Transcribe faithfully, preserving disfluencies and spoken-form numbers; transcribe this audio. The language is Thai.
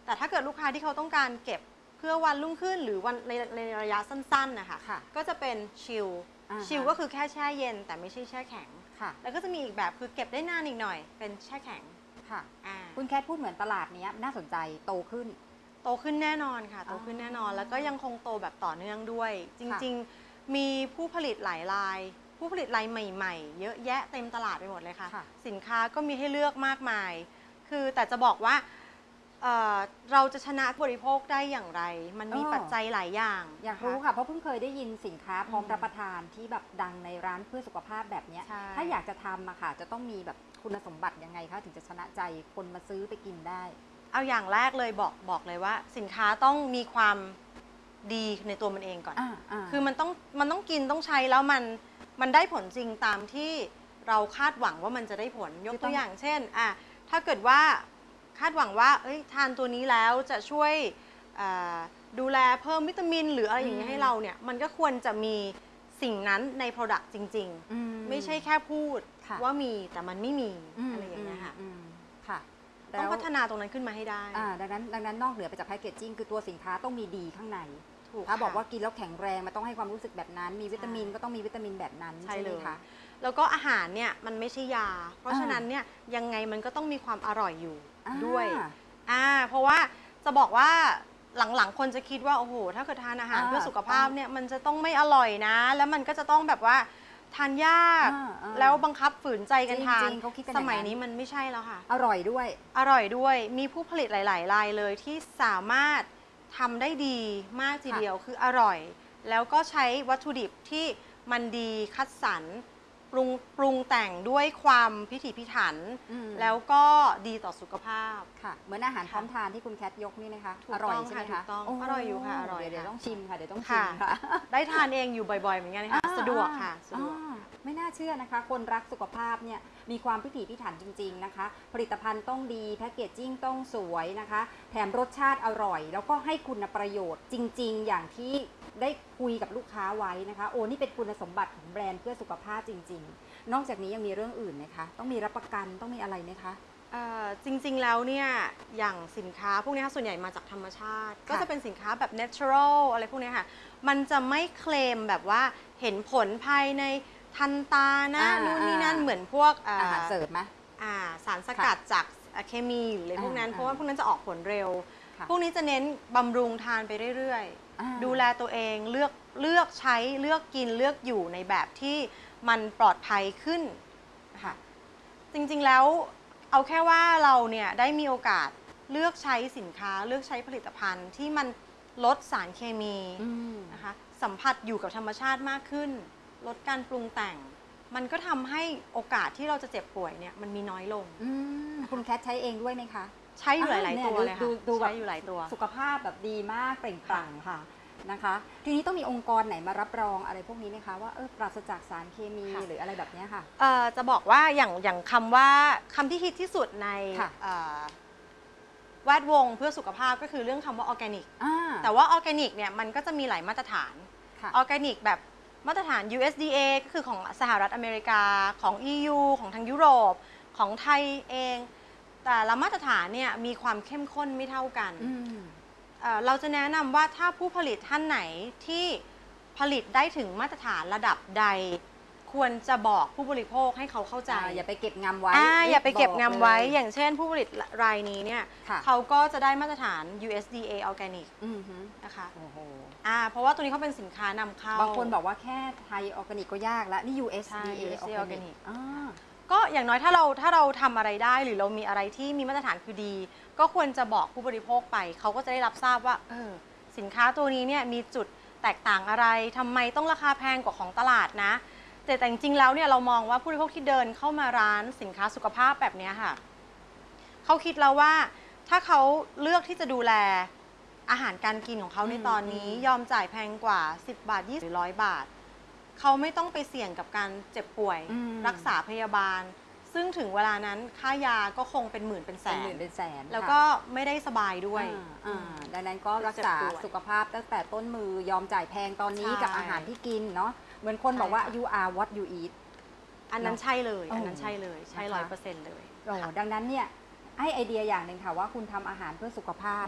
แต่ถ้าเกิดลูกค้าที่เขาต้องการเก็บเพื่อวันรุ่งขึ้นหรือวันในในระยะสั้นๆนะคะก็จะเป็นชิลชิลก็คือแค่แช่เย็นแต่ไม่ใช่แช่แข็งแล้วก็จะมีอีกแบบคือเก็บได้นานอีกหน่อยเป็นแช่แข็งค่ะคุณแคทพูดเหมือนตลาดนี้น่าสนใจโตขึ้นโตขึ้นแน่นอนค่ะโตขึ้นแน่นอนแล้วก็ยังคงโตแบบต่อเนื่องด้วยจริงๆมีผู้ผลิตหลายรายผู้ผลิตรายใหม่ๆเยอะแยะเต็มตลาดไปหมดเลยค่ะสินค้าก็มีให้เลือกมากมายคือแต่จะบอกว่าเเราจะชนะบริโภคได้อย่างไรมันมีปัจจัยหลายอย่างอยากรู้ค่ะเพราะเพิ่งเคยได้ยินสินค้าพร้อมรับประทานที่แบบดังในร้านเพื่อสุขภาพแบบนี้ถ้าอยากจะทำอะค่ะจะต้องมีแบบคุณสมบัติยังไงคะถึงจะชนะใจคนมาซื้อไปกินได้เอาอย่างแรกเลยบอกบอกเลยว่าสินค้าต้องมีความดีในตัวมันเองก่อนอคือมันต้องมันต้องกินต้องใช้แล้วมันมันได้ผลจริงตามที่เราคาดหวังว่ามันจะได้ผลยกตัวอย่างเช่นอ่ะถ้าเกิดว่าคาดหวังว่าเอ้ยทานตัวนี้แล้วจะช่วยดูแลเพิ่มวิตามินหรืออะไรอย่างเงี้ยให้เราเนี่ยมันก็ควรจะมีสิ่งนั้นใน Product จริงๆไม่ใช่แค่พูดว่ามีแต่มันไม่มีอะไรอย่างเงี้ยค่ะต้องพัฒนาตรงนั้นขึ้นมาให้ได้ดังนั้นดังนั้นนอกเหนือไปจากแพคเกจจิ้งคือตัวสินค้าต้องมีดีข้างในถ้าบอกว่ากินแล้วแข็งแรงมันต้องให้ความรู้สึกแบบนั้นมีวิตามินก็ต้องมีวิตามินแบบนั้นใช่ไหมคะแล้วก็อาหารเนี่ยมันไม่ใช่ยาเพราะฉะนั้นเนี่ยยังไงมันก็ต้องมีความอร่อยอยู่ด้วยอ่าเพราะว่าจะบอกว่าหลังๆคนจะคิดว่าโอ้โหถ้าเกิดทานอาหารเพื่อสุขภาพเนี่ยมันจะต้องไม่อร่อยนะแล้วมันก็จะต้องแบบว่าทานยากแล้วบังคับฝืนใจกันทานสมัยนี้มันไม่ใช่แล้วค่ะอร่อยด้วยอร่อยด้วยมีผู้ผลิตหลายๆรายเลยที่สามารถทำได้ดีมากทีเดียวคืออร่อยแล้วก็ใช้วัตถุดิบที่มันดีคัดสรรปรุงปรุงแต่งด้วยความพิถีพิถันแล้วก็ดีต่อสุขภาพค่ะเหมือนอาหารพร้อมทานที่คุณแคทยกนี่นะคะอร่อยใช่ไหมคะอร่อยอยู่ค่ะอร่อยเดี๋ยวต้องชิมค่ะเดี๋ยวต้องชิมค่ะได้ทานเองอยู่บ่อยๆเหมือนกันค่ะสะดวกค่ะสะดวกไม่น่าเชื่อนะคะคนรักสุขภาพเนี่ยมีความพิถีพิถันจริงๆนะคะผลิตภัณฑ์ต้องดีแพคเกจจิ้งต้องสวยนะคะแถมรสชาติอร่อยแล้วก็ให้คุณประโยชน์จริงๆอย่างที่ได้คุยกับลูกค้าไว้นะคะโอ้นี่เป็นคุณสมบัติของแบรนด์เพื่อสุขภาพจริงๆนอกจากนี้ยังมีเรื่องอื่นไหมคะต้องมีรับประกันต้องมีอะไรไหมคะจริงๆแล้วเนี่ยอย่างสินค้าพวกนี้ส่วนใหญ่มาจากธรรมชาติก็จะเป็นสินค้าแบบ natural อะไรพวกนี้ค่ะมันจะไม่เคลมแบบว่าเห็นผลภายในทันตานะนู่นนี่นั่นเหมือนพวกอาหารเสริมไหมสารสกัดจากเคมีหรืออะไรพวกนั้นเพราะว่าพวกนั้นจะออกผลเร็วพวกนี้จะเน้นบำรุงทานไปเรื่อยๆดูแลตัวเองเลือกเลือกใช้เลือกกินเลือกอยู่ในแบบที่มันปลอดภัยขึ้นค่ะจริงๆแล้วเอาแค่ว่าเราเนี่ยได้มีโอกาสเลือกใช้สินค้าเลือกใช้ผลิตภัณฑ์ที่มันลดสารเคมีนะคะสัมผัสอยู่กับธรรมชาติมากขึ้นลดการปรุงแต่งมันก็ทำให้โอกาสที่เราจะเจ็บป่วยเนี่ยมันมีน้อยลงคุณแคทใช้เองด้วยไหมคะใช้อยู่หลายๆตัวเลยค่ะใช้อยู่หลายตัวสุขภาพแบบดีมากเปล่งปลั่งค่ะนะคะทีนี้ต้องมีองค์กรไหนมารับรองอะไรพวกนี้ไหมคะว่าเออปราศจากสารเคมีหรืออะไรแบบนี้ค่ะจะบอกว่าอย่างอย่างคำว่าคำที่ฮิตที่สุดในแวดวงเพื่อสุขภาพก็คือเรื่องคำว่าออร์แกนิกแต่ว่าออร์แกนิกเนี่ยมันก็จะมีหลายมาตรฐานออร์แกนิกแบบมาตรฐาน ยู เอส ดี เอ ก็คือของสหรัฐอเมริกาของ อี ยู ของทางยุโรปของไทยเองแต่ละมาตรฐานเนี่ยมีความเข้มข้นไม่เท่ากันเราจะแนะนำว่าถ้าผู้ผลิตท่านไหนที่ผลิตได้ถึงมาตรฐานระดับใดควรจะบอกผู้บริโภคให้เขาเข้าใจอย่าไปเก็บงำไว้อย่าไปเก็บงำไว้อย่างเช่นผู้ผลิตรายนี้เนี่ยเขาก็จะได้มาตรฐาน ยู เอส ดี เอ Organic นะคะเพราะว่าตัวนี้เขาเป็นสินค้านำเข้าบางคนบอกว่าแค่ไทยออร์แกนิกก็ยากแล้วนี่ ยู เอส ดี เอ Organic ก็อย่างน้อยถ้าเราถ้าเราทำอะไรได้หรือเรามีอะไรที่มีมาตรฐานคือดีก็ควรจะบอกผู้บริโภคไปเขาก็จะได้รับทราบว่าเออสินค้าตัวนี้เนี่ยมีจุดแตกต่างอะไรทำไมต้องราคาแพงกว่าของตลาดนะแต่แต่จริงๆแล้วเนี่ยเรามองว่าผู้บริโภคที่เดินเข้ามาร้านสินค้าสุขภาพแบบนี้ค่ะเขาคิดแล้วว่าถ้าเขาเลือกที่จะดูแลอาหารการกินของเขาในตอนนี้ยอมจ่ายแพงกว่าสิบบาทยี่สิบหรือร้อยบาทเขาไม่ต้องไปเสี่ยงกับการเจ็บป่วยรักษาพยาบาลซึ่งถึงเวลานั้นค่ายาก็คงเป็นหมื่นเป็นแสนเป็นแสนแล้วก็ไม่ได้สบายด้วยดังนั้นก็รักษาสุขภาพตั้งแต่ต้นมือยอมจ่ายแพงตอนนี้กับอาหารที่กินเนาะเหมือนคนบอกว่า you are what you eat อันนั้นใช่เลยอันนั้นใช่เลยใช่ร้อยเปอร์เซ็นต์เลยดังนั้นเนี่ยให้ไอเดียอย่างหนึ่งค่ะว่าคุณทำอาหารเพื่อสุขภาพ